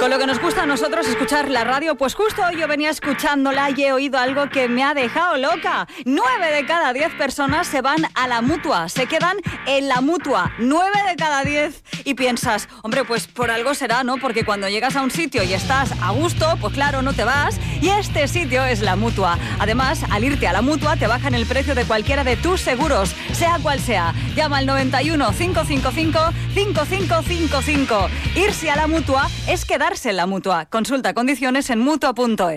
Con lo que nos gusta a nosotros escuchar la radio, pues justo hoy yo venía escuchándola y he oído algo que me ha dejado loca. 9 de cada 10 personas se van a la Mutua, se quedan en la Mutua. 9 de cada 10. Y piensas, hombre, pues por algo será, ¿no? Porque cuando llegas a un sitio y estás a gusto, pues claro, no te vas. Y este sitio es la Mutua. Además, al irte a la Mutua te bajan el precio de cualquiera de tus seguros, sea cual sea. Llama al 91 555 5555. Irse a la Mutua es quedarse en la Mutua. Consulta condiciones en mutua.es.